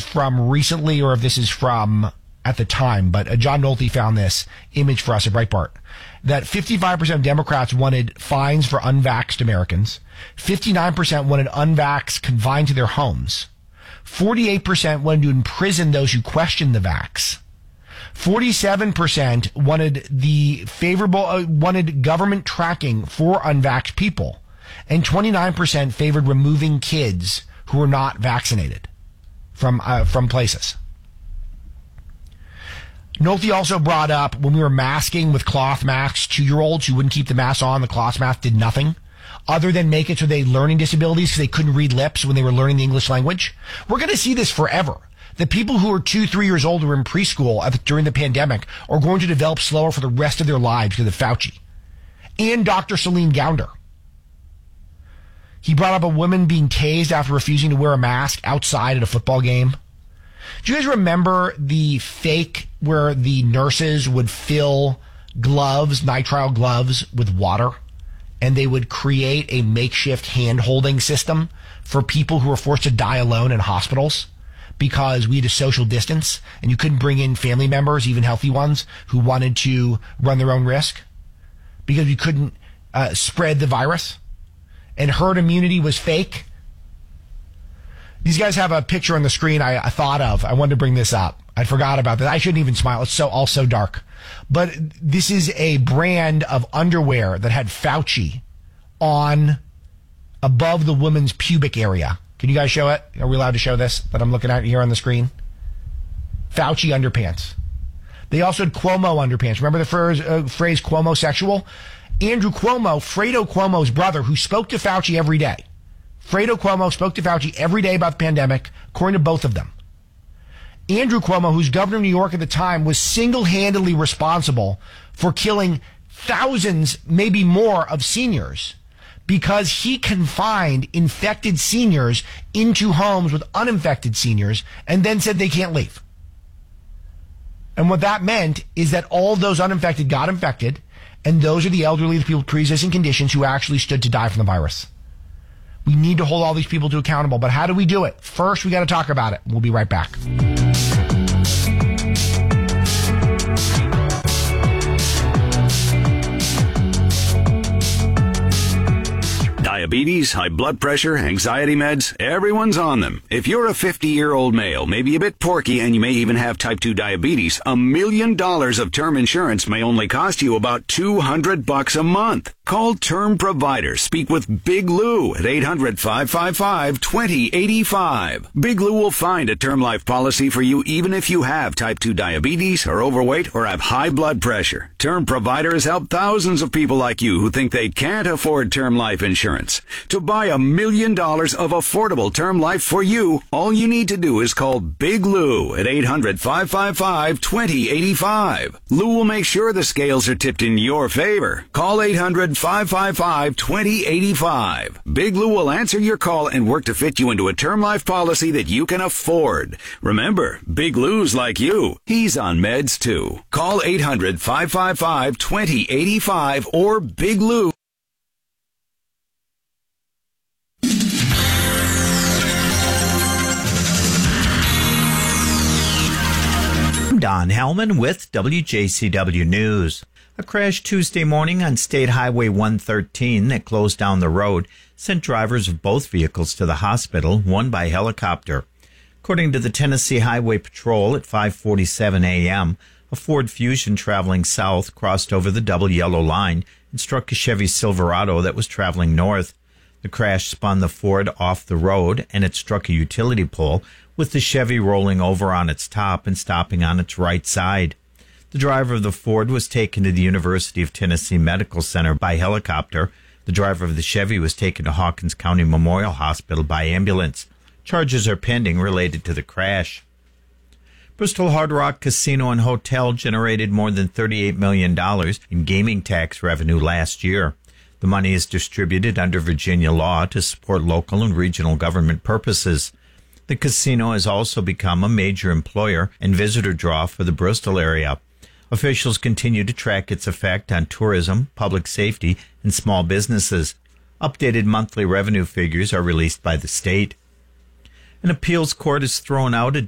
from recently or if this is from at the time, but John Nolte found this image for us at Breitbart, that 55% of Democrats wanted fines for unvaxxed Americans. 59% wanted unvaxxed confined to their homes. 48% wanted to imprison those who questioned the vax. 47% wanted government tracking for unvaxxed people. And 29% favored removing kids who were not vaccinated from places. Nolte also brought up when we were masking with cloth masks, 2-year-olds who wouldn't keep the mask on, the cloth mask did nothing other than make it so they had learning disabilities because they couldn't read lips when they were learning the English language. We're going to see this forever. The people who are 2-3 years old who were in preschool during the pandemic are going to develop slower for the rest of their lives because of Fauci. And Dr. Celine Gounder. He brought up a woman being tased after refusing to wear a mask outside at a football game. Do you guys remember the fake where the nurses would fill gloves, nitrile gloves, with water? And they would create a makeshift hand-holding system for people who were forced to die alone in hospitals because we had a social distance and you couldn't bring in family members, even healthy ones, who wanted to run their own risk because you couldn't spread the virus. And herd immunity was fake. These guys have a picture on the screen I thought of. I wanted to bring this up. I forgot about this. I shouldn't even smile. It's all so dark. But this is a brand of underwear that had Fauci on above the woman's pubic area. Can you guys show it? Are we allowed to show this that I'm looking at here on the screen? Fauci underpants. They also had Cuomo underpants. Remember the phrase Cuomo sexual? Andrew Cuomo, Fredo Cuomo's brother, who spoke to Fauci every day. Fredo Cuomo spoke to Fauci every day about the pandemic, according to both of them. Andrew Cuomo, who's governor of New York at the time, was single-handedly responsible for killing thousands, maybe more, of seniors because he confined infected seniors into homes with uninfected seniors and then said they can't leave. And what that meant is that all those uninfected got infected, and those are the elderly, the people with pre-existing conditions who actually stood to die from the virus. We need to hold all these people to accountable. But how do we do it? First, we got to talk about it. We'll be right back. Diabetes, high blood pressure, anxiety meds, everyone's on them. If you're a 50-year-old male, maybe a bit porky, and you may even have type 2 diabetes, $1 million of term insurance may only cost you about $200 a month. Call Term Provider. Speak with Big Lou at 800-555-2085. Big Lou will find a term life policy for you even if you have type 2 diabetes, are overweight, or have high blood pressure. Term Provider has helped thousands of people like you who think they can't afford term life insurance. To buy $1 million of affordable term life for you, all you need to do is call Big Lou at 800-555-2085. Lou will make sure the scales are tipped in your favor. Call 800-555-2085. Big Lou will answer your call and work to fit you into a term life policy that you can afford. Remember, Big Lou's like you. He's on meds too. Call 800-555-2085 or Big Lou. Don Hellman with WJCW News. A crash Tuesday morning on State Highway 113 that closed down the road sent drivers of both vehicles to the hospital, one by helicopter. According to the Tennessee Highway Patrol at 5:47 a.m., a Ford Fusion traveling south crossed over the double yellow line and struck a Chevy Silverado that was traveling north. The crash spun the Ford off the road and it struck a utility pole, with the Chevy rolling over on its top and stopping on its right side. The driver of the Ford was taken to the University of Tennessee Medical Center by helicopter. The driver of the Chevy was taken to Hawkins County Memorial Hospital by ambulance. Charges are pending related to the crash. Bristol Hard Rock Casino and Hotel generated more than $38 million in gaming tax revenue last year. The money is distributed under Virginia law to support local and regional government purposes. The casino has also become a major employer and visitor draw for the Bristol area. Officials continue to track its effect on tourism, public safety, and small businesses. Updated monthly revenue figures are released by the state. An appeals court has thrown out a